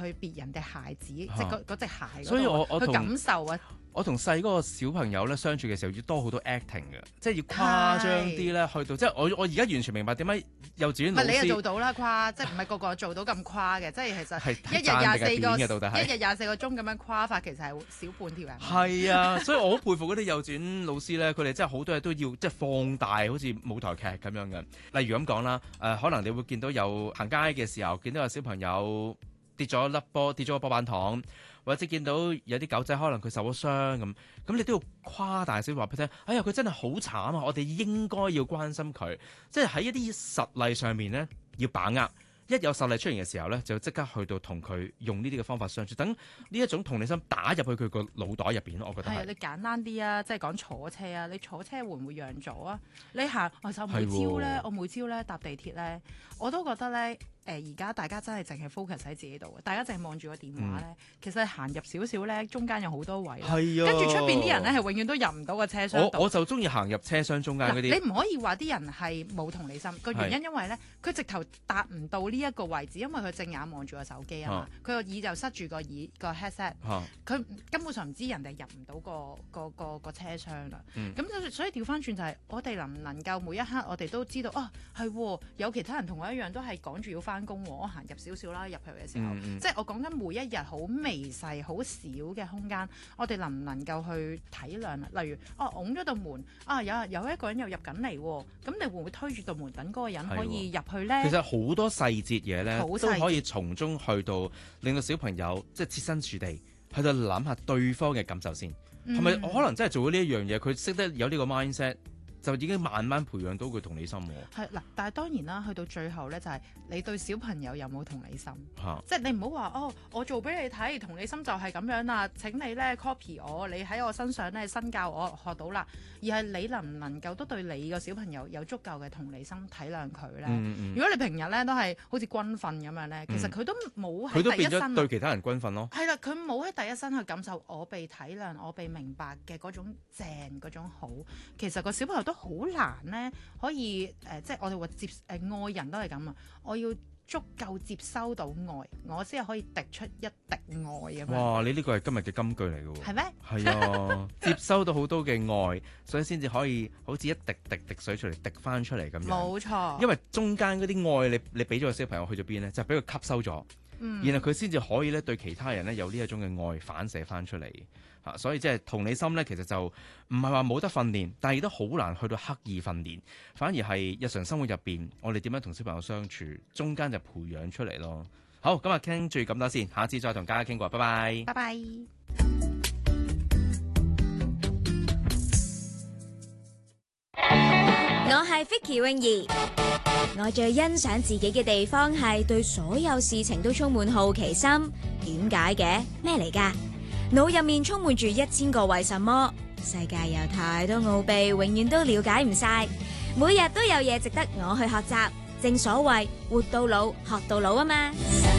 去別人嘅鞋子，即係嗰隻鞋所以我去感受啊。 我同細嗰個小朋友咧相處嘅時候，要多好多 acting 嘅，即係要誇張啲咧，去到即係我而家完全明白點解幼稚園老師唔係你又做到啦誇，即係唔係個個做到咁誇嘅，即係其實係一日讚 24個鐘咁樣誇法，其實係少半條人。 係啊，所以我好佩服嗰啲幼稚園老師咧，佢哋真係好多嘢都要即係放大，好似舞台劇咁樣嘅。例如咁講啦，可能你會見到有行街嘅時候，見到有小朋友跌咗粒波，跌咗個波板糖。或者見到有啲狗仔可能佢受咗傷咁你都要誇大聲話俾佢聽，哎呀佢真係好慘啊！我哋應該要關心佢，即係喺一啲實例上面呢，要把握。一有實例出現嘅時候呢，就即刻去到同佢用呢啲嘅方法相處，等呢一種同理心打入去佢個腦袋入邊咯。我覺得係。 你簡單啲啊，即係講坐車啊，你坐車會唔會讓座啊？你行我每朝咧搭地鐵咧，我都覺得咧。而家大家真係淨係 focus 喺自己度嘅，大家淨係望住個電話咧。其實行入少少咧，中間有好多位，跟住出邊啲人咧係永遠都入唔到個車廂度。 我就中意行入車廂中間嗰啲。 你唔可以話啲人係冇同理心，個原因因為咧，佢直頭達唔到呢一個位置，因為佢正眼望住個手機啊嘛，佢個耳就塞住個headset，佢根本上唔知人哋入唔到個車廂啦。咁所以調翻轉就係我哋能唔能夠每一刻我哋都知道係有其他人同我一樣都係趕住要翻工，我行入少少啦，入去嘅時候，即係我講緊每一日好微細、好少嘅空間，我哋能唔能夠去體諒啊？例如，拱咗道門，有一個人又入緊嚟喎，咁你會唔會推住道門等嗰個人可以入去呢？ 其實好多細節嘢咧，都可以從中去到令到小朋友即係設身處地去到諗下對方嘅感受先，係咪可能真係做咗呢一樣嘢，佢識得有呢個 mindset。就已經慢慢培養到佢同理心喎。係嗱，但係當然啦，去到最後咧，就係你對小朋友有冇同理心？即係你唔好話我做俾你睇，同理心就係咁樣啦。請你咧 copy 我，你喺我身上咧身教我學到啦。而係你能唔能夠都對你個小朋友有足夠嘅同理心體諒佢咧？如果你平日咧都係好似軍訓咁樣咧，其實佢都冇喺第一身。佢都變咗對其他人軍訓咯。係啦，佢冇喺第一身去感受我被體諒、我被明白嘅嗰種正、嗰種好。其實個小朋友都好難咧，可以即係我哋話愛人都係咁啊！我要足夠接收到愛，我先係可以滴出一滴愛咁樣。哇！ 你呢個係今日嘅金句嚟嘅喎。 係咩？ 係啊，接收到好多嘅愛，所以先至可以好似一滴滴水出嚟，滴翻出嚟咁樣。冇錯。因為中間嗰啲愛，你俾咗個小朋友去咗邊咧？就係俾佢吸收咗。然後佢先至可以咧對其他人咧有呢一種嘅愛反射翻出嚟嚇，所以即係同理心咧，其實就唔係話冇得訓練，但係亦都好難去到刻意訓練，反而係日常生活入邊，我哋點樣同小朋友相處，中間就培養出嚟咯。好，今日傾住咁多先，下次再同大家傾過，拜拜。 拜拜。 我係 Vicky 泳兒。我最欣賞自己嘅地方係對所有事情都充滿好奇心。點解嘅？咩嚟㗎？腦入面充滿住1000個為什麼。世界有太多奧秘，永遠都了解唔晒。每日都有嘢值得我去學習。正所謂活到老，學到老啊嘛。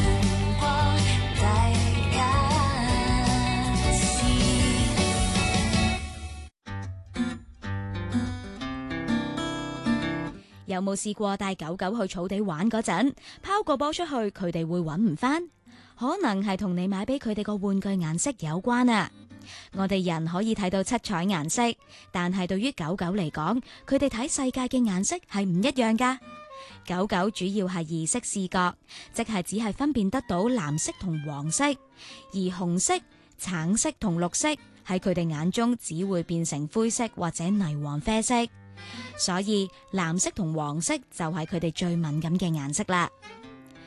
有冇試過帶狗狗去草地玩嗰陣，拋個波出去，佢哋會搵唔返？可能係同你買俾佢哋個玩具顏色有關啊！我哋人可以睇到7彩顏色，但係對於狗狗嚟講，佢哋睇世界嘅顏色係唔一樣噶。狗狗主要係2色視覺，即係只係分辨得到藍色同黃色，而紅色、橙色同綠色喺佢哋眼中只會變成灰色或者泥黃啡色。所以藍色同黃色就係佢哋最敏感嘅顏色啦。